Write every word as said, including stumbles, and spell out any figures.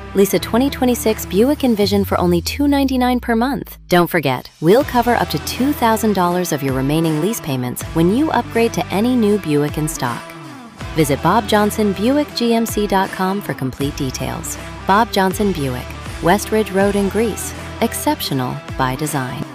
Lease a twenty twenty-six Buick Envision for only two hundred ninety-nine dollars per month. Don't forget, we'll cover up to two thousand dollars of your remaining lease payments when you upgrade to any new Buick in stock. Visit Bob Johnson Buick G M C dot com for complete details. Bob Johnson Buick, West Ridge Road in Greece. Exceptional by design.